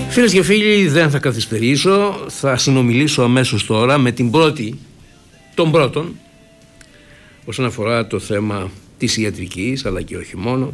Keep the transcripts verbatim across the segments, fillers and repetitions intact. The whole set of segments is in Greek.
Φίλες και φίλοι, δεν θα καθυστερήσω, θα συνομιλήσω αμέσως τώρα με την πρώτη των πρώτων όσον αφορά το θέμα της ιατρικής, αλλά και όχι μόνο,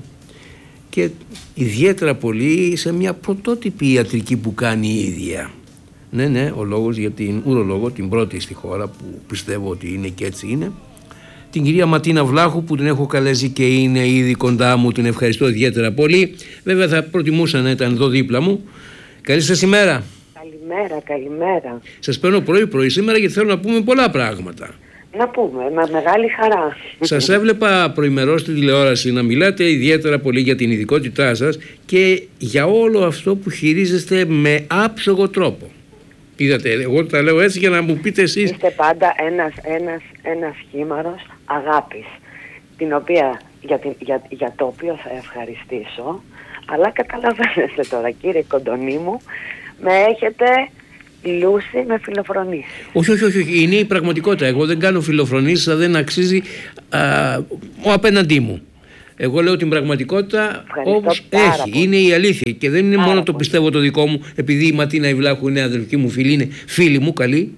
και ιδιαίτερα πολύ σε μια πρωτότυπη ιατρική που κάνει η ίδια. Ναι, ναι, ο λόγος για την ουρολόγο, την πρώτη στη χώρα, που πιστεύω ότι είναι και έτσι είναι, την κυρία Ματίνα Βλάχου, που την έχω καλέσει και είναι ήδη κοντά μου, την ευχαριστώ ιδιαίτερα πολύ. Βέβαια θα προτιμούσα να ήταν εδώ δίπλα μου. Καλή σας ημέρα. Καλημέρα, καλημέρα. Σας παίρνω πρωί-πρωί σήμερα γιατί θέλω να πούμε πολλά πράγματα. Να πούμε, με μεγάλη χαρά. Σας έβλεπα προημερώς στη τηλεόραση να μιλάτε ιδιαίτερα πολύ για την ειδικότητά σας και για όλο αυτό που χειρίζεστε με άψογο τρόπο. Είδατε, εγώ τα λέω έτσι για να μου πείτε εσείς. Είστε πάντα ένας, ένας, ένας χήμαρος αγάπης, την οποία, για, την, για, για το οποίο θα ευχαριστήσω, αλλά καταλαβαίνετε τώρα, κύριε Κοντονή μου, με έχετε λούσει με φιλοφρονήσεις. Όχι, όχι, όχι, είναι η πραγματικότητα. Εγώ δεν κάνω φιλοφρονήσεις, δεν αξίζει α, ο απέναντί μου. Εγώ λέω την πραγματικότητα όπως έχει. Πολύ. Είναι η αλήθεια. Και δεν είναι πάρα μόνο το πολύ. Πιστεύω το δικό μου, επειδή η Ματίνα Βλάχου είναι αδελφική μου φίλη, είναι φίλη μου καλή.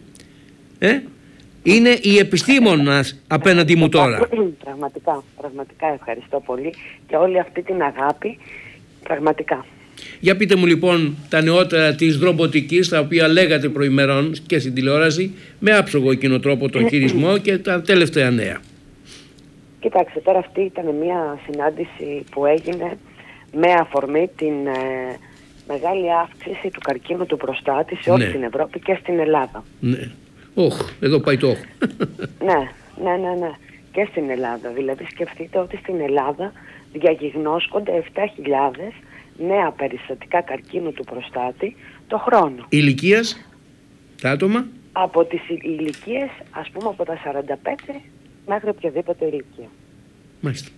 Ε? Είναι η επιστήμονας απέναντι μου τώρα. Πραγματικά, πραγματικά ευχαριστώ πολύ και όλη αυτή την αγάπη, πραγματικά. Για πείτε μου λοιπόν τα νεότερα της δρομποτικής, τα οποία λέγατε προημερών και στην τηλεόραση, με άψογο εκείνο τρόπο τον χειρισμό και τα τελευταία νέα. Κοιτάξτε, τώρα αυτή ήταν μια συνάντηση που έγινε με αφορμή την ε, μεγάλη αύξηση του καρκίνου του προστάτη σε όλη ναι. την Ευρώπη και στην Ελλάδα. Ναι. Όχ, εδώ πάει το όχ. ναι, ναι, ναι, ναι. Και στην Ελλάδα. Δηλαδή σκεφτείτε ότι στην Ελλάδα διαγιγνώσκονται επτά χιλιάδες νέα περιστατικά καρκίνου του προστάτη το χρόνο. Ηλικίας, τα άτομα? Από τις ηλικίες, ας πούμε από τα σαράντα πέντε μέχρι οποιαδήποτε ηλικία. Μάλιστα.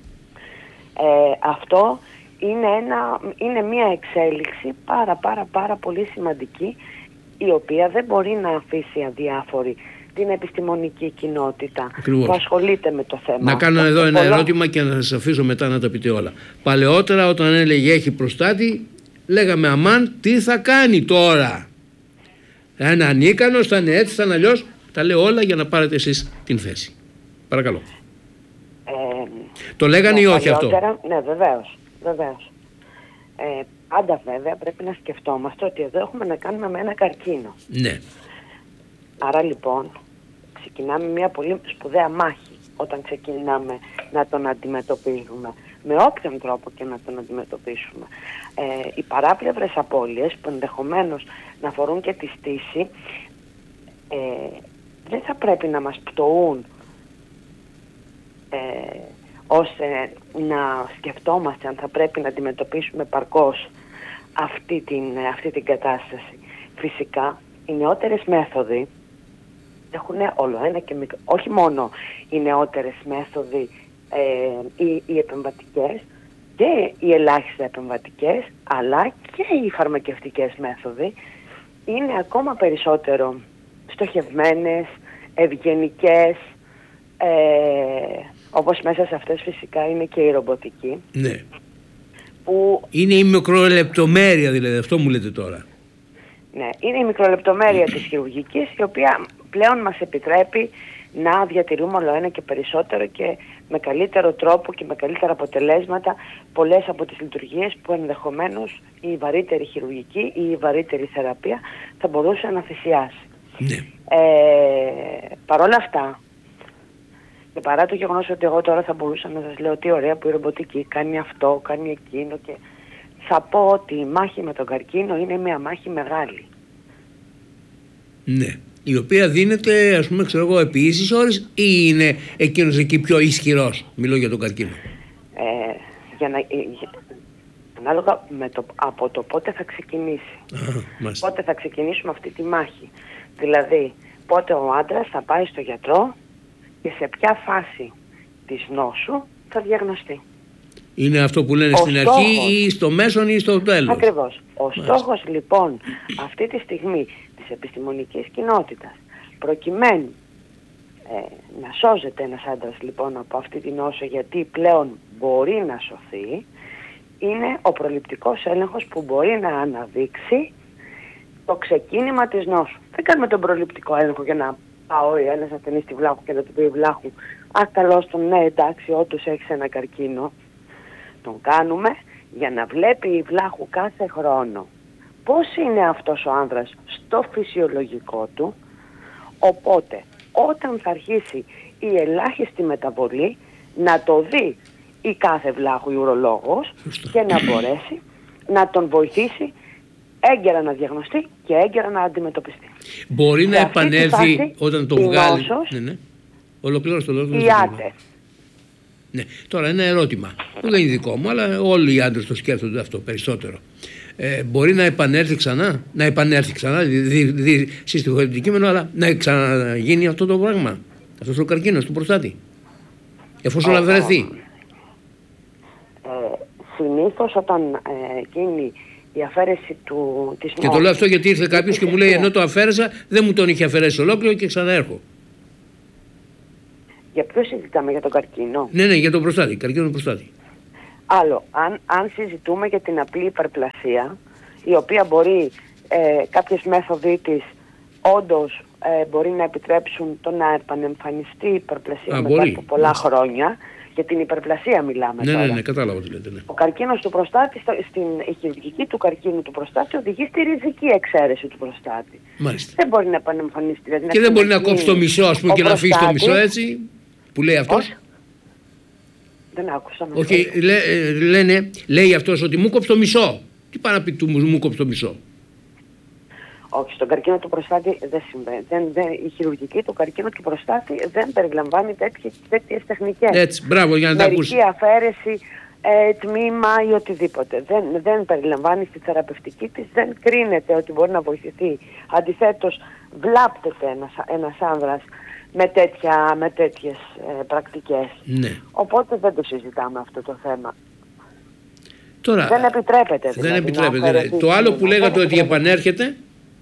Ε, αυτό είναι, ένα, είναι μια εξέλιξη πάρα πάρα πάρα πολύ σημαντική, η οποία δεν μπορεί να αφήσει αδιάφορη την επιστημονική κοινότητα. Ακριβώς. Που ασχολείται με το θέμα. Να κάνω εδώ ένα πολλά... ερώτημα και να σας αφήσω μετά να τα πείτε όλα. Παλαιότερα όταν έλεγε έχει προστάτη, λέγαμε αμάν τι θα κάνει τώρα. Ένα ανίκανος, θα είναι έτσι, θα είναι αλλιώς. Τα λέω όλα για να πάρετε εσείς την θέση. Παρακαλώ. Ε, το λέγανε ή όχι αυτό? Ναι, βεβαίως. βεβαίως. Ε, πάντα βέβαια πρέπει να σκεφτόμαστε ότι εδώ έχουμε να κάνουμε με ένα καρκίνο. Ναι. Άρα λοιπόν ξεκινάμε μια πολύ σπουδαία μάχη όταν ξεκινάμε να τον αντιμετωπίζουμε. Με όποιον τρόπο και να τον αντιμετωπίσουμε. Ε, οι παράπλευρες απώλειες που ενδεχομένως να αφορούν και τη στήση ε, δεν θα πρέπει να μας πτωούν ε, ώστε να σκεφτόμαστε αν θα πρέπει να αντιμετωπίσουμε παρκώς αυτή την, αυτή την κατάσταση. Φυσικά οι νεότερες μέθοδοι έχουν όλο ένα και μικρό, όχι μόνο οι νεότερες μέθοδοι, ε, οι, οι επεμβατικές και οι ελάχιστα επεμβατικές, αλλά και οι φαρμακευτικές μέθοδοι είναι ακόμα περισσότερο στοχευμένες, ευγενικές, ε, όπως μέσα σε αυτές φυσικά είναι και η ρομποτική. Ναι. Που είναι η μικρολεπτομέρεια, δηλαδή, αυτό μου λέτε τώρα. Ναι, είναι η μικρολεπτομέρεια της χειρουργικής, η οποία πλέον μας επιτρέπει να διατηρούμε όλο ένα και περισσότερο και με καλύτερο τρόπο και με καλύτερα αποτελέσματα πολλές από τις λειτουργίες που ενδεχομένως η βαρύτερη χειρουργική ή η βαρύτερη θεραπεία θα μπορούσε να θυσιάσει. Ναι. Ε, Παρ' όλα αυτά, και παρά το γεγονός ότι εγώ τώρα θα μπορούσα να σας λέω τι ωραία που η ρομποτική κάνει αυτό, κάνει εκείνο, και θα πω ότι η μάχη με τον καρκίνο είναι μια μάχη μεγάλη. Ναι. Η οποία δίνεται, ας πούμε, ξέρω εγώ, επί ίσης ώρες, ή είναι εκείνος εκεί πιο ισχυρός? Μιλώ για τον καρκίνο. Ε, για να, για, ανάλογα με το, από το πότε θα ξεκινήσει. Α, πότε θα ξεκινήσουμε αυτή τη μάχη. Δηλαδή, πότε ο άντρας θα πάει στο γιατρό και σε ποια φάση της νόσου θα διαγνωστεί. Είναι αυτό που λένε ο στην στόχος, αρχή ή στο μέσον ή στο τέλος. Ακριβώς. Ο Μάλιστα. στόχος λοιπόν αυτή τη στιγμή της επιστημονικής κοινότητας, προκειμένου ε, να σώζεται ένας άντρας λοιπόν από αυτή την νόσο, γιατί πλέον μπορεί να σωθεί, είναι ο προληπτικός έλεγχος που μπορεί να αναδείξει το ξεκίνημα της νόσου. Δεν κάνουμε τον προληπτικό έλεγχο για να πάω ένας ασθενής στη βλάχου και να του πει βλάχου, α, καλώς τον, ναι, εντάξει, όντως έχεις ένα καρκίνο. Τον κάνουμε για να βλέπει η βλάχου κάθε χρόνο πώς είναι αυτός ο άνδρας στο φυσιολογικό του, οπότε όταν θα αρχίσει η ελάχιστη μεταβολή να το δει η κάθε βλάχου η ουρολόγος και να μπορέσει να τον βοηθήσει έγκαιρα να διαγνωστεί και έγκαιρα να αντιμετωπιστεί. Μπορεί να επανέλθει όταν το βγάλει. Νόσος, ναι, ναι. Ολοκλήρωσε το λόγο. Ιάται. Ναι. Τώρα ένα ερώτημα που δεν είναι δικό μου, αλλά όλοι οι άντρες το σκέφτονται αυτό περισσότερο. Ε, μπορεί να επανέλθει ξανά, να επανέλθει ξανά, δηλαδή σύστημα αντικείμενο, αλλά να ξαναγίνει αυτό το πράγμα, αυτός ο καρκίνος του προστάτη, εφόσον να βρεθεί. Ε, συνήθως όταν ε, γίνει η αφαίρεση του, της και το λέω αυτό γιατί ήρθε κάποιος και μου λέει ενώ το αφαίρεσα δεν μου τον είχε αφαιρέσει ολόκληρο και ξαναέρχω. Για ποιο συζητάμε, για τον καρκίνο? Ναι, ναι, για τον προστάτη, καρκίνο του προστάτη. Άλλο, αν, αν συζητούμε για την απλή υπερπλασία, η οποία μπορεί ε, κάποιες μέθοδοι της όντως ε, μπορεί να επιτρέψουν το να επανεμφανιστεί η υπερπλασία Α, μετά μπορεί. από πολλά Μάλιστα. χρόνια. Για την υπερπλασία μιλάμε ναι, τώρα. Ναι, ναι, κατάλαβα τι λέτε. Ναι. Ο καρκίνος του προστάτη, στην η χειρουργική του καρκίνου του προστάτη οδηγεί στη ριζική εξαίρεση του προστάτη. Μάλιστα. Δεν μπορεί να επανεμφανιστεί. Δηλαδή και να δεν μπορεί να κόψει το μισό, ας πούμε, και να αφήσει το μισό έτσι, που λέει αυτός. Όχι. Δεν άκουσα. Όχι, okay, λέ, λένε, λέει αυτός ότι μου κόψει το μισό. Τι πάει να πει του μου κόψει το μισό? Όχι, στον καρκίνο του προστάτη δεν συμβαίνει. Δεν, δεν, η χειρουργική του καρκίνου του προστάτη δεν περιλαμβάνει τέτοιες, τέτοιες τεχνικές. Έτσι, μπράβο, για να τα ακούσει. Μερική αφαίρεση, ε, τμήμα ή οτιδήποτε. Δεν, δεν περιλαμβάνει στη θεραπευτική της, δεν κρίνεται ότι μπορεί να βοηθηθεί. Αντιθέτως, βλάπτεται ένας, ένας άνδρας με, τέτοια, με τέτοιες ε, πρακτικές. Ναι. Οπότε δεν το συζητάμε αυτό το θέμα. Τώρα, δεν επιτρέπεται. Δηλαδή, δεν επιτρέπεται. Το άλλο που λέγατε ότι επανέρχεται.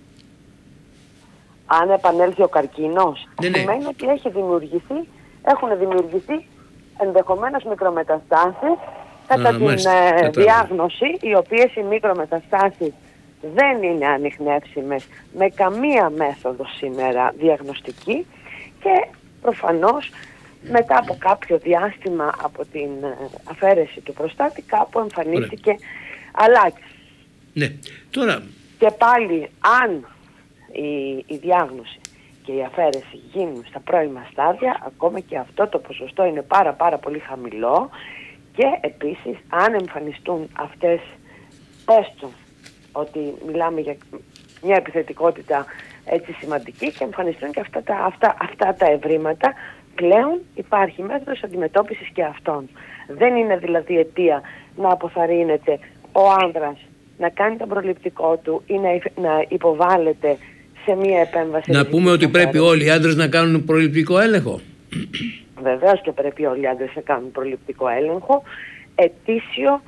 Αν επανέλθει ο καρκίνος, ναι, ναι. σημαίνει ότι έχει δημιουργηθεί, έχουν δημιουργηθεί ενδεχομένως μικρομεταστάσεις κατά Α, την μάλιστα, διάγνωση, οι οποίες οι μικρομεταστάσεις δεν είναι ανιχνεύσιμες με καμία μέθοδο σήμερα διαγνωστική και προφανώς μετά από κάποιο διάστημα από την αφαίρεση του προστάτη κάπου εμφανίστηκε αλλαγή. Ναι. Τώρα... Και πάλι αν η, η διάγνωση και η αφαίρεση γίνουν στα πρώιμα στάδια, ακόμα και αυτό το ποσοστό είναι πάρα πάρα πολύ χαμηλό και επίσης αν εμφανιστούν αυτές, έστω ότι μιλάμε για μια επιθετικότητα έτσι σημαντική και εμφανιστούν και αυτά τα, αυτά, αυτά τα ευρήματα, πλέον υπάρχει μέθοδος αντιμετώπισης και αυτών. Δεν είναι δηλαδή αιτία να αποθαρρύνεται ο άνδρας να κάνει τον προληπτικό του ή να, να υποβάλλεται σε μία επέμβαση. Να πούμε ότι πρέπει όλοι οι άντρες να κάνουν προληπτικό έλεγχο. Βεβαίως και πρέπει όλοι οι άντρες να κάνουν προληπτικό έλεγχο, ετήσιο,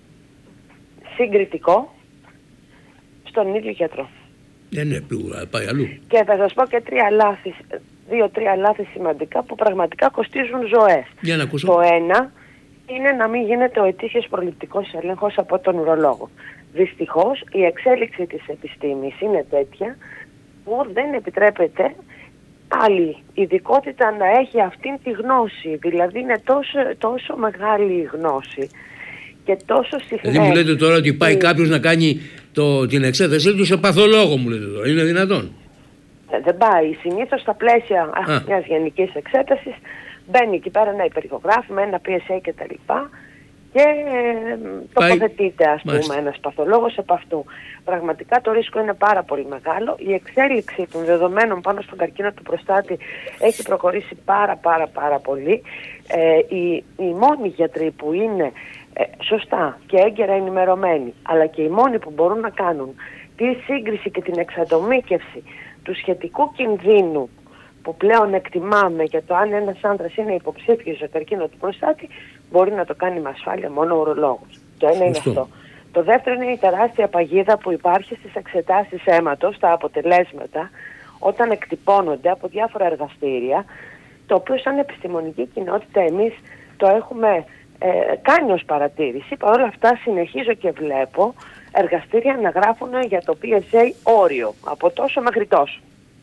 συγκριτικό, στον ίδιο γιατρό. Δεν είναι πλούρα, πάει αλλού. Και θα σας πω και τρία λάθη, δύο-τρία λάθη σημαντικά που πραγματικά κοστίζουν ζωές. Για να ακούσω. Το ένα είναι να μην γίνεται ο ετήσιος προληπτικός έλεγχος από τον ουρολόγο. Δυστυχώς η εξέλιξη της επιστήμης είναι τέτοια που δεν επιτρέπεται άλλη ειδικότητα να έχει αυτήν τη γνώση. Δηλαδή είναι τόσο, τόσο μεγάλη η γνώση και τόσο συχνά. Δηλαδή μου λέτε τώρα ότι πάει η... κάποιος να κάνει το, την εξέτασή του σε παθολόγο, μου λέτε τώρα. Είναι δυνατόν? Ε, δεν πάει. Συνήθως στα πλαίσια α, μιας γενικής εξέτασης μπαίνει εκεί πέρα ένα υπερηχογράφημα, ένα πι ες έι κτλ. Και ε, τοποθετείται ας πούμε Μάλιστα. ένας παθολόγος επ' αυτού. Πραγματικά το ρίσκο είναι πάρα πολύ μεγάλο. Η εξέλιξη των δεδομένων πάνω στον καρκίνο του προστάτη έχει προχωρήσει πάρα πάρα πάρα πολύ. Ε, οι, οι μόνοι γιατροί που είναι ε, σωστά και έγκαιρα ενημερωμένοι, αλλά και οι μόνοι που μπορούν να κάνουν τη σύγκριση και την εξατομίκευση του σχετικού κινδύνου που πλέον εκτιμάμε για το αν ένας άντρας είναι υποψήφιος για καρκίνο του προστάτη, μπορεί να το κάνει με ασφάλεια μόνο ο ουρολόγος. Το ένα είναι αυτό. Το δεύτερο είναι η τεράστια παγίδα που υπάρχει στις εξετάσεις αίματος, τα αποτελέσματα, όταν εκτυπώνονται από διάφορα εργαστήρια, το οποίο σαν επιστημονική κοινότητα εμείς το έχουμε ε, κάνει ως παρατήρηση. Παρ' όλα αυτά συνεχίζω και βλέπω εργαστήρια να γράφουν για το πι ες έι όριο, από τόσο μέχρι τόσο.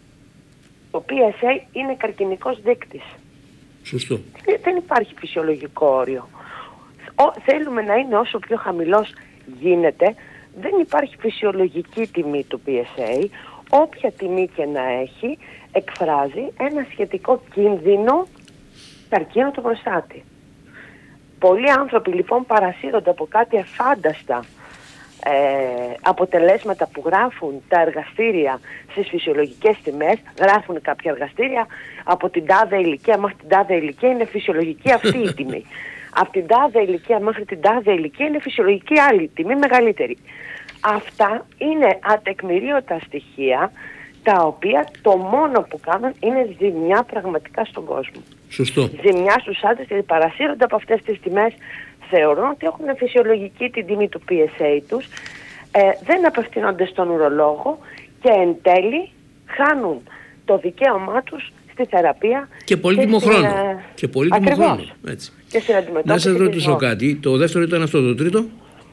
Το πι ες έι είναι καρκινικός δείκτης. Σωστό. Δεν υπάρχει φυσιολογικό όριο. Ο, θέλουμε να είναι όσο πιο χαμηλός γίνεται. Δεν υπάρχει φυσιολογική τιμή του πι ες έι. Όποια τιμή και να έχει, εκφράζει ένα σχετικό κίνδυνο καρκίνο του προστάτη. Πολλοί άνθρωποι λοιπόν παρασύρονται από κάτι αφάνταστα ε, αποτελέσματα που γράφουν τα εργαστήρια στις φυσιολογικές τιμές. Γράφουν κάποια εργαστήρια από την τάδε ηλικία μέχρι την τάδε ηλικία είναι φυσιολογική αυτή η τιμή. Από την τάδε ηλικία μέχρι την τάδε ηλικία είναι φυσιολογική άλλη τιμή μεγαλύτερη. Αυτά είναι ατεκμηρίωτα στοιχεία, τα οποία το μόνο που κάνουν είναι ζημιά πραγματικά στον κόσμο. Σωστό. Ζημιά στους άντρες, γιατί παρασύρονται από αυτές τις τιμές, θεωρούν ότι έχουν φυσιολογική την τιμή του πι ες έι τους, ε, δεν απευθύνονται στον ουρολόγο και εν τέλει χάνουν το δικαίωμά τους στη θεραπεία. Και πολύτιμο χρόνο. Ε... Και πολύτιμο χρόνο. Έτσι. Και στην αντιμετώπιση. Να σας ρωτήσω κάτι. Το δεύτερο ήταν αυτό, το τρίτο.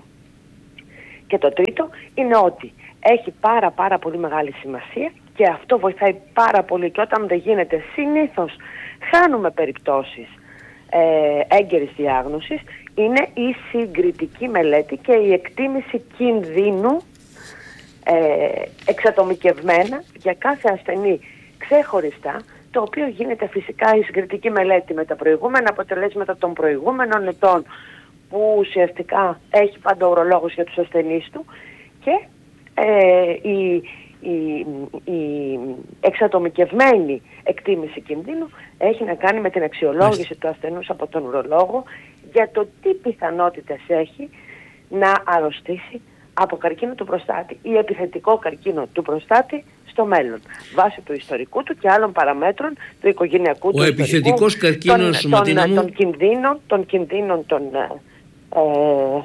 Και το τρίτο είναι ότι έχει πάρα πάρα πολύ μεγάλη σημασία και αυτό βοηθάει πάρα πολύ, και όταν δεν γίνεται συνήθως χάνουμε περιπτώσεις ε, έγκαιρης διάγνωσης, είναι η συγκριτική μελέτη και η εκτίμηση κινδύνου ε, εξατομικευμένα για κάθε ασθενή ξεχωριστά, το οποίο γίνεται φυσικά η συγκριτική μελέτη με τα προηγούμενα αποτελέσματα των προηγούμενων ετών, που ουσιαστικά έχει πάντα ο ουρολόγος για τους ασθενείς του, και ε, η, η, η εξατομικευμένη εκτίμηση κινδύνου έχει να κάνει με την αξιολόγηση του ασθενούς από τον ουρολόγο για το τι πιθανότητες έχει να αρρωστήσει από καρκίνο του προστάτη ή επιθετικό καρκίνο του προστάτη στο μέλλον, βάσει του ιστορικού του και άλλων παραμέτρων του οικογενειακού του. Ο επιθετικός καρκίνος, των, Ματίνα των, μου, των κινδύνων, των κινδύνων των, ε,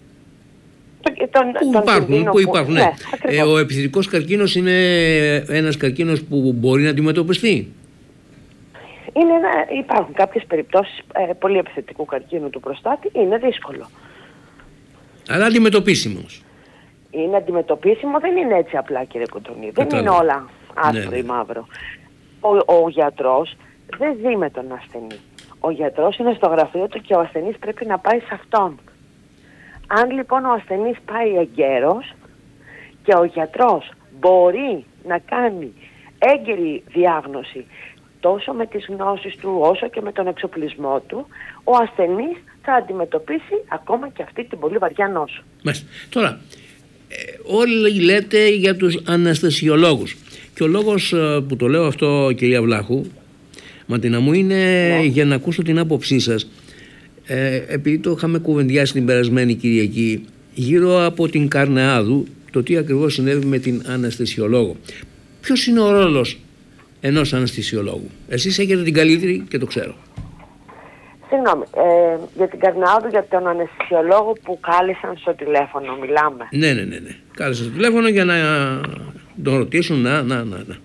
τον, που τον υπάρχουν, που υπάρχουν, ναι. Ναι, ε, ο επιθετικός καρκίνος είναι ένας καρκίνος που μπορεί να αντιμετωπιστεί. Είναι ένα, υπάρχουν κάποιες περιπτώσεις ε, πολύ επιθετικού καρκίνου του προστάτη, είναι δύσκολο. Αλλά αντιμετωπίσιμος. Είναι αντιμετωπίσιμο, δεν είναι έτσι απλά, κύριε Κοντονή. Δεν είναι όλα άσπρο ναι, ή μαύρο. Ο, ο γιατρός δεν ζει με τον ασθενή. Ο γιατρός είναι στο γραφείο του και ο ασθενής πρέπει να πάει σε αυτόν. Αν λοιπόν ο ασθενής πάει εγκαίρος και ο γιατρός μπορεί να κάνει έγκαιρη διάγνωση τόσο με τις γνώσεις του όσο και με τον εξοπλισμό του, ο ασθενής θα αντιμετωπίσει ακόμα και αυτή την πολύ βαριά νόσο. Μάλιστα. Τώρα, ε, όλοι λέτε για τους αναισθησιολόγους. Και ο λόγος ε, που το λέω αυτό, κυρία Βλάχου, Ματίνα μου, είναι ναι, για να ακούσω την άποψή σας. Ε, επειδή το είχαμε κουβεντιάσει την περασμένη Κυριακή γύρω από την Καρνεάδου, το τι ακριβώς συνέβη με την αναισθησιολόγο. Ποιος είναι ο ρόλος ενός αναισθησιολόγου? Εσείς έχετε την καλύτερη και το ξέρω. Συγγνώμη, ε, για την Καρνεάδου, για τον αναισθησιολόγο που κάλεσαν στο τηλέφωνο, μιλάμε. Ναι, ναι, ναι, ναι. Κάλεσαν στο τηλέφωνο για να τον ρωτήσουν, να, να, να, να.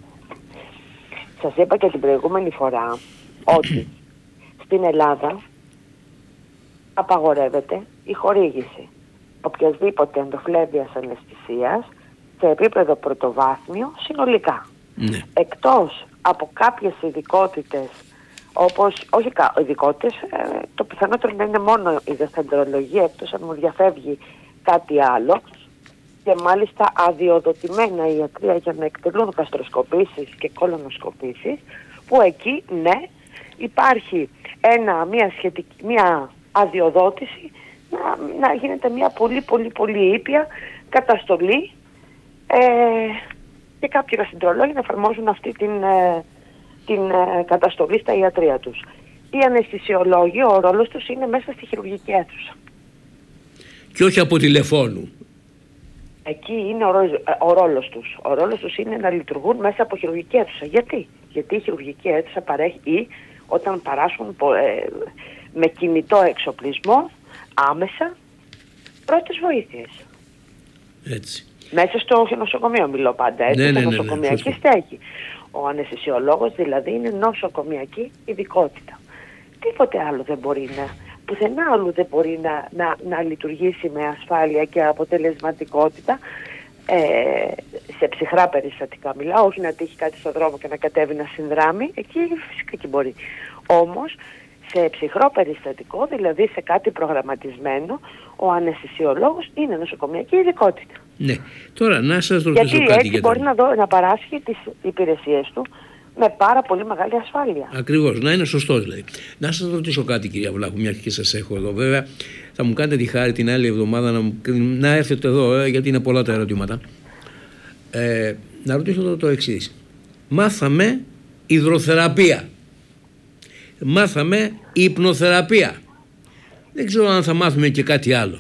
Σας είπα και την προηγούμενη φορά ότι στην Ελλάδα απαγορεύεται η χορήγηση οποιασδήποτε ενδοφλέβειας αναισθησίας σε επίπεδο πρωτοβάθμιο συνολικά. Ναι. Εκτός από κάποιες ειδικότητες, όπως, όχι ειδικότητες, ε, το πιθανότερο να είναι μόνο η γαστρεντερολογία, εκτός αν μου διαφεύγει κάτι άλλο, και μάλιστα αδειοδοτημένα ιατρία για να εκτελούν γαστροσκοπήσεις και κολονοσκοπήσεις, που εκεί ναι υπάρχει ένα, μια, σχετική, μια αδειοδότηση να, να γίνεται μια πολύ πολύ πολύ ήπια καταστολή ε, και κάποιοι γαστρεντερολόγοι να εφαρμόζουν αυτή την, ε, την ε, καταστολή στα ιατρία τους. Οι αναισθησιολόγοι, ο ρόλος τους είναι μέσα στη χειρουργική αίθουσα. Και όχι από τηλεφώνου. Εκεί είναι ο, ρόλος, ο ρόλος τους. Ο ρόλος τους είναι να λειτουργούν μέσα από χειρουργική αίθουσα. Γιατί? Γιατί η χειρουργική αίθουσα παρέχει, ή όταν παράσχουν ε, με κινητό εξοπλισμό άμεσα πρώτες βοήθειες. Έτσι. Μέσα στο νοσοκομείο μιλώ πάντα, έτσι, ναι, ναι, στο ναι, νοσοκομιακή ναι, στέγη. Ο αναισθησιολόγος δηλαδή είναι νοσοκομιακή ειδικότητα. Τίποτε άλλο δεν μπορεί να πουθενά αλλού δεν μπορεί να, να, να λειτουργήσει με ασφάλεια και αποτελεσματικότητα. Ε, σε ψυχρά περιστατικά μιλάω, όχι να τύχει κάτι στον δρόμο και να κατέβει να συνδράμει, εκεί φυσικά και μπορεί. Όμως σε ψυχρό περιστατικό, δηλαδή σε κάτι προγραμματισμένο, ο αναισθησιολόγος είναι νοσοκομιακή ειδικότητα. Ναι. Τώρα να σας ρωτήσω γιατί κάτι. Έτσι για μπορεί το... να, δω, να παράσχει τις υπηρεσίες του με πάρα πολύ μεγάλη ασφάλεια. Ακριβώς, να είναι σωστός δηλαδή. Να σας ρωτήσω κάτι, κυρία Βλάχου, μια και σας έχω εδώ. Βέβαια θα μου κάνετε τη χάρη την άλλη εβδομάδα να, να έρθετε εδώ, ε, γιατί είναι πολλά τα ερωτήματα. Ε, να ρωτήσω το, το εξής. Μάθαμε υδροθεραπεία. Μάθαμε υπνοθεραπεία. Δεν ξέρω αν θα μάθουμε και κάτι άλλο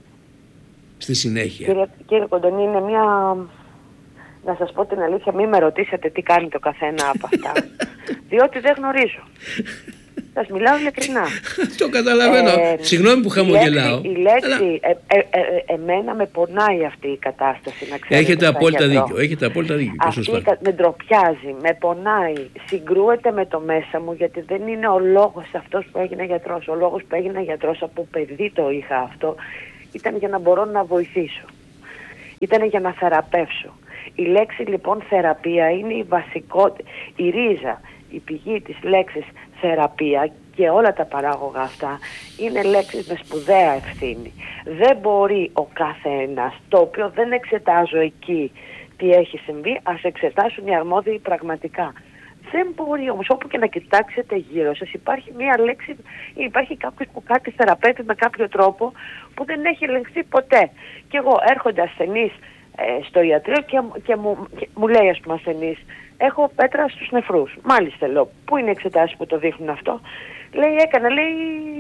στη συνέχεια. Κύριε, κύριε Κοντονή, είναι μια... Να σας πω την αλήθεια, μην με ρωτήσετε τι κάνει το καθένα από αυτά. Διότι δεν γνωρίζω. Σας μιλάω ειλικρινά. Το καταλαβαίνω. Ε, Συγγνώμη που χαμογελάω. Η λέξη, η λέξη αλλά... ε, ε, ε, ε, εμένα με πονάει αυτή η κατάσταση, να ξέρετε. Έχετε απόλυτα δίκιο. Έχετε απόλυτα δίκιο. Αυτή με ντροπιάζει, με πονάει, συγκρούεται με το μέσα μου, γιατί δεν είναι ο λόγος αυτός που έγινε γιατρός. Ο λόγος που έγινε γιατρός, από παιδί το είχα αυτό, ήταν για να μπορώ να βοηθήσω. Ήταν για να θεραπεύσω. Η λέξη λοιπόν θεραπεία είναι η βασικότερη, η ρίζα, η πηγή της λέξης θεραπεία και όλα τα παράγωγα αυτά είναι λέξεις με σπουδαία ευθύνη. Δεν μπορεί ο κάθε ένας, το οποίο δεν εξετάζω εκεί τι έχει συμβεί, ας εξετάσουν οι αρμόδιοι πραγματικά. Δεν μπορεί όμως, όπου και να κοιτάξετε γύρω σας, υπάρχει μία λέξη, υπάρχει κάποιος που κάτι θεραπεύει με κάποιο τρόπο που δεν έχει ελεγχθεί ποτέ. Και εγώ έρχονται ασθενείς ε, στο ιατρείο και, και, μου, και μου λέει, ας πούμε, ασθενής, έχω πέτρα στους νεφρούς. Μάλιστα, λέω, πού είναι οι εξετάσεις που το δείχνουν αυτό? Λέει, έκανα, λέει,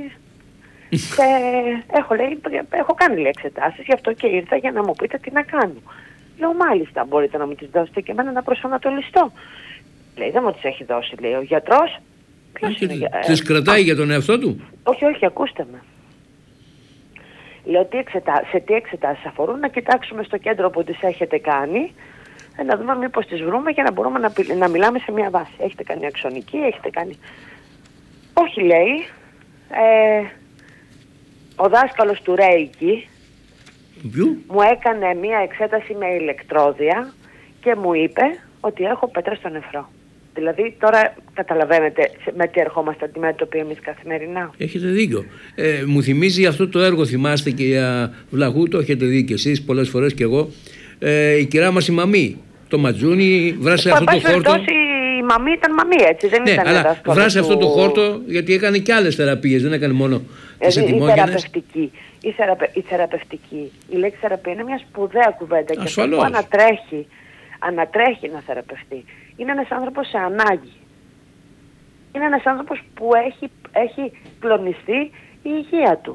και έχω, λέει, έχω κάνει, λέει, εξετάσεις, γι' αυτό και ήρθα για να μου πείτε τι να κάνω. Λέω, μάλιστα, μπορείτε να μου τις δώσετε και εμένα να προσανατολιστώ. Λέει, δεν μου τις έχει δώσει, λέει, ο γιατρός. Ποιος είναι, ε, τις κρατάει α, για τον εαυτό του? Όχι, όχι, ακούστε με. Λέω, τι εξετά... σε τι εξετάσεις αφορούν, να κοιτάξουμε στο κέντρο που τις έχετε κάνει, ε, να δούμε μήπως τις βρούμε για να μπορούμε να, πι... να μιλάμε σε μια βάση. Έχετε κάνει αξονική, έχετε κάνει... Όχι, λέει, ε, ο δάσκαλος του Ρέικι μου έκανε μια εξέταση με ηλεκτρόδια και μου είπε ότι έχω πέτρα στο νεφρό. Δηλαδή τώρα καταλαβαίνετε με τι ερχόμαστε αντιμέτωποι εμείς καθημερινά. Έχετε δίκιο. Ε, μου θυμίζει αυτό το έργο, θυμάστε, κυρία Βλαχού, το έχετε δει και εσείς πολλές φορές και εγώ. Ε, η κυρά μας η Μαμή, το Ματζούνι, βράσε αυτό το χόρτο. Η Μαμή ήταν Μαμή, έτσι, δεν ναι, ήταν αλλά βράσε του... αυτό το χόρτο, γιατί έκανε και άλλες θεραπείες, δεν έκανε μόνο τις ετοιμόγενες. Η θεραπευτική, η, θεραπε, η θεραπευτική, η λέξη θεραπεία είναι μια σπουδαία κουβέντα. Ασφαλώς. Και αυτό που ανατρέχει, ανατρέχει να θεραπευτεί. Είναι ένας άνθρωπος σε ανάγκη. Είναι ένας άνθρωπος που έχει, έχει κλονιστεί η υγεία του.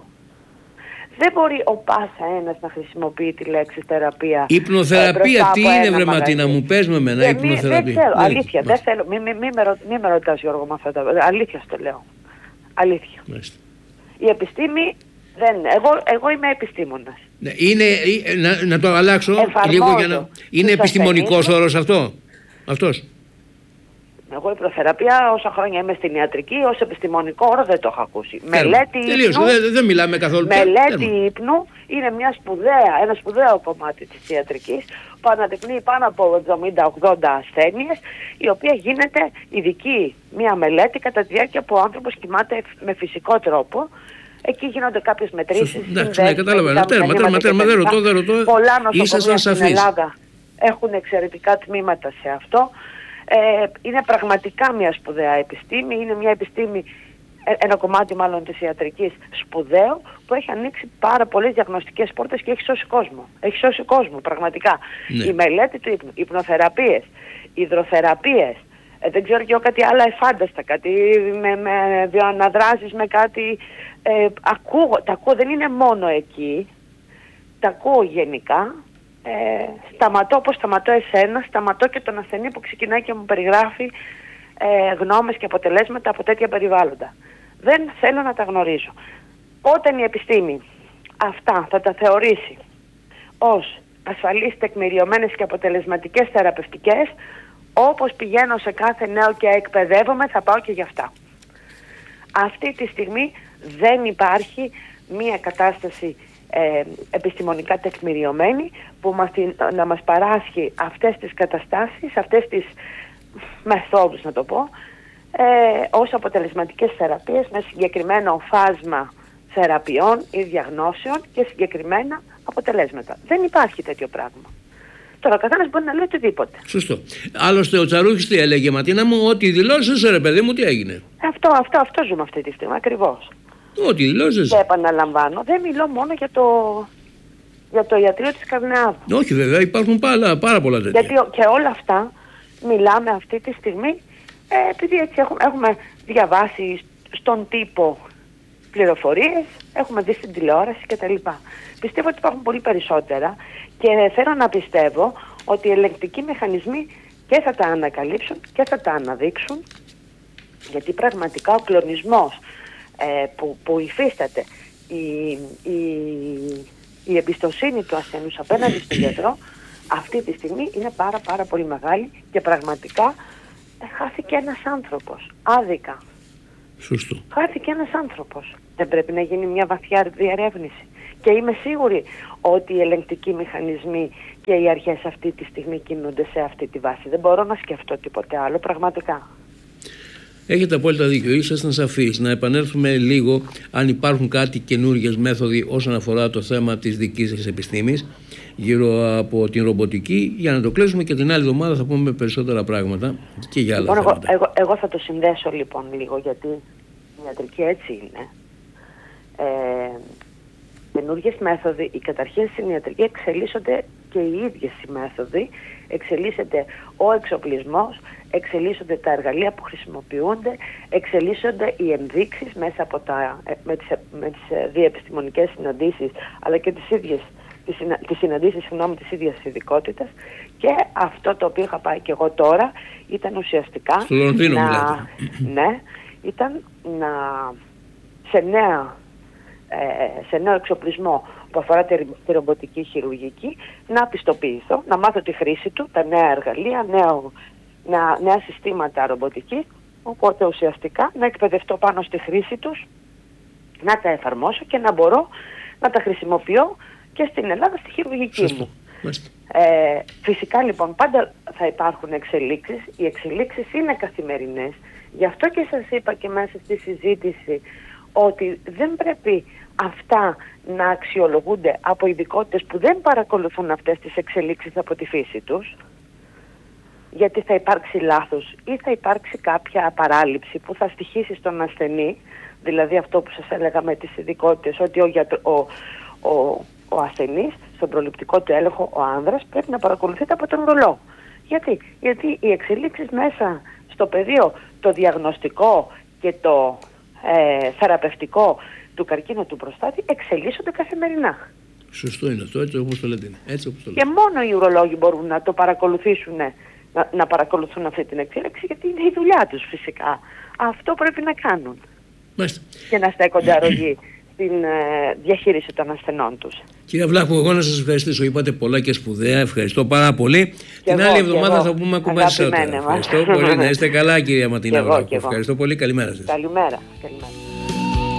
Δεν μπορεί ο πάσα ένας να χρησιμοποιεί τη λέξη θεραπεία. Υπνοθεραπεία, ε, τι είναι, βρε Ματίνα, μου πες με εμένα, υπνοθεραπεία. Δεν ξέρω, αλήθεια, δεν θέλω, μην μη, μη, μη με ρωτάς, Γιώργο, με αυτά τα, αλήθεια στο λέω. Αλήθεια. Μάλιστα. Η επιστήμη, δεν, εγώ, εγώ είμαι επιστήμονας. Ναι, είναι, να, να το αλλάξω λίγο για να... Είναι επιστημονικός όρος αυτό, αυτός. Εγώ η προθεραπεία, όσα χρόνια είμαι στην ιατρική, ως επιστημονικό όρο δεν το έχω ακούσει. Τέλος. Μελέτη ύπνου, δεν, δεν μιλάμε καθόλου. Μελέτη ύπνου είναι μια σπουδαία, ένα σπουδαίο κομμάτι της ιατρικής που αναδεικνύει πάνω από εβδομήντα ογδόντα ασθένειες, η οποία γίνεται ειδική μια μελέτη κατά τη διάρκεια που ο άνθρωπος κοιμάται με φυσικό τρόπο. Εκεί γίνονται κάποιες μετρήσεις. Εντάξει, ναι, καταλαβαίνω. Τέρμα, τέρμα, τέρμα, δεν ρωτώ, δεν ρωτώ. Πολλά νοσοκομεία στην Ελλάδα έχουν εξαιρετικά τμήματα σε αυτό. Ε, είναι πραγματικά μια σπουδαία επιστήμη, είναι μια επιστήμη, ένα κομμάτι μάλλον της ιατρικής σπουδαίο, που έχει ανοίξει πάρα πολλές διαγνωστικές πόρτες και έχει σώσει κόσμο. Έχει σώσει κόσμο, πραγματικά. Ναι. Η μελέτη του ύπνου, υπνοθεραπείες, υδροθεραπείες, ε, δεν ξέρω και εγώ κάτι άλλα εφάνταστα, κάτι με, με βιοαναδράσεις, με κάτι... Ε, ακούω, τα ακούω, δεν είναι μόνο εκεί, τα ακούω γενικά. Ε, σταματώ όπως σταματώ εσένα, σταματώ και τον ασθενή που ξεκινάει και μου περιγράφει ε, γνώμες και αποτελέσματα από τέτοια περιβάλλοντα. Δεν θέλω να τα γνωρίζω. Όταν η επιστήμη αυτά θα τα θεωρήσει ως ασφαλείς, τεκμηριωμένες και αποτελεσματικές θεραπευτικές, όπως πηγαίνω σε κάθε νέο και εκπαιδεύομαι, θα πάω και γι' αυτά. Αυτή τη στιγμή Δεν υπάρχει μία κατάσταση ε, επιστημονικά τεκμηριωμένη που μας, να μας παράσχει αυτές τις καταστάσεις, αυτές τις μεθόδους να το πω, ε, ως αποτελεσματικές θεραπείες με συγκεκριμένο φάσμα θεραπείων ή διαγνώσεων και συγκεκριμένα αποτελέσματα. Δεν υπάρχει τέτοιο πράγμα. Τώρα ο καθένας μπορεί να λέει οτιδήποτε. Σωστό. Άλλωστε ο Τσαρούχης τι έλεγε, Ματίνα μου, ότι δηλώσεις ρε παιδί μου, τι έγινε. Αυτό, αυτό, αυτό ζούμε αυτή τη στιγμή, ακριβώς. Ό,τι δηλώσεις. Και επαναλαμβάνω, δεν μιλώ μόνο για το, για το ιατρείο της Καρνεάδου. Όχι βέβαια, υπάρχουν πάρα, πάρα πολλά τέτοια. Γιατί και όλα αυτά μιλάμε αυτή τη στιγμή, ε, επειδή έτσι έχουμε, έχουμε διαβάσει στον τύπο πληροφορίες, έχουμε δει στην τηλεόραση κτλ. Πιστεύω ότι υπάρχουν πολύ περισσότερα και θέλω να πιστεύω ότι οι ελεγκτικοί μηχανισμοί και θα τα ανακαλύψουν και θα τα αναδείξουν, γιατί πραγματικά ο κλονισμός ε, που, που υφίσταται, η, η, η εμπιστοσύνη του ασθενούς απέναντι στον γιατρό αυτή τη στιγμή είναι πάρα πάρα πολύ μεγάλη και πραγματικά ε, χάθηκε ένας άνθρωπος, άδικα. Σωστό. Χάθηκε ένας άνθρωπος. Δεν πρέπει να γίνει μια βαθιά διερεύνηση. Και είμαι σίγουρη ότι οι ελεγκτικοί μηχανισμοί και οι αρχές αυτή τη στιγμή κινούνται σε αυτή τη βάση. Δεν μπορώ να σκεφτώ τίποτε άλλο, πραγματικά. Έχετε απόλυτα δίκιο. Ήσασταν σαφείς. Να επανέλθουμε λίγο αν υπάρχουν κάτι καινούργιες μέθοδοι όσον αφορά το θέμα της δικής σας επιστήμης γύρω από την ρομποτική, για να το κλείσουμε και την άλλη εβδομάδα θα πούμε περισσότερα πράγματα και για άλλα λοιπόν, θέματα. Εγώ, εγώ, εγώ θα το συνδέσω λοιπόν λίγο, γιατί η ιατρική έτσι είναι. Ε, καινούργιες μέθοδοι, οι καταρχήν στην ιατρική εξελίσσονται και οι ίδιες οι μέθοδοι, εξελίσσεται ο εξοπλισμός, εξελίσσονται τα εργαλεία που χρησιμοποιούνται, εξελίσσονται οι ενδείξεις μέσα από τα, με τις, με τις διεπιστημονικές συναντήσεις, αλλά και τις ίδιες τις, συνα, τις συναντήσεις συγγνώμη, της ίδιας ειδικότητας, και αυτό το οποίο είχα πάει και εγώ τώρα ήταν ουσιαστικά στο Λονδίνο, να, ναι, ήταν να σε νέα Ε, σε νέο εξοπλισμό που αφορά τη, τη ρομποτική χειρουργική να πιστοποιηθώ, να μάθω τη χρήση του, τα νέα εργαλεία, νέο, νέα, νέα συστήματα ρομποτική, οπότε ουσιαστικά να εκπαιδευτώ πάνω στη χρήση τους, να τα εφαρμόσω και να μπορώ να τα χρησιμοποιώ και στην Ελλάδα στη χειρουργική Σωστό. μου. Ε, φυσικά λοιπόν πάντα θα υπάρχουν εξελίξεις, οι εξελίξεις είναι καθημερινές, γι' αυτό και σας είπα και μέσα στη συζήτηση ότι δεν πρέπει αυτά να αξιολογούνται από ειδικότητες που δεν παρακολουθούν αυτές τις εξελίξεις από τη φύση τους, γιατί θα υπάρξει λάθος ή θα υπάρξει κάποια παράληψη που θα στοιχήσει στον ασθενή, δηλαδή αυτό που σας έλεγα με τις ειδικότητες, ότι ο, γιατρο, ο, ο, ο ασθενής στον προληπτικό του έλεγχο, ο άνδρας, πρέπει να παρακολουθείται από τον ουρολόγο. Γιατί, γιατί οι εξελίξεις μέσα στο πεδίο, το διαγνωστικό και το Ε, θεραπευτικό του καρκίνου του προστάτη εξελίσσονται καθημερινά. Σωστό είναι αυτό, έτσι όπως το λέτε. Έτσι όπως το λέτε. Και μόνο οι ουρολόγοι μπορούν να το παρακολουθήσουν, να, να παρακολουθούν αυτή την εξέλιξη, γιατί είναι η δουλειά τους φυσικά. Αυτό πρέπει να κάνουν. Μάλιστα. Και να στέκονται αρρωγοί στην ε, διαχείριση των ασθενών τους. Κύριε Βλάχου, εγώ να σας ευχαριστήσω. Είπατε πολλά και σπουδαία. Ευχαριστώ πάρα πολύ. Και την εγώ, άλλη εβδομάδα εγώ. θα πούμε ακόμα περισσότερα. Ευχαριστώ πολύ. Να είστε καλά, κυρία Ματίνα Βλάχου. Ευχαριστώ πολύ. Καλημέρα σας. Καλημέρα. Καλημέρα.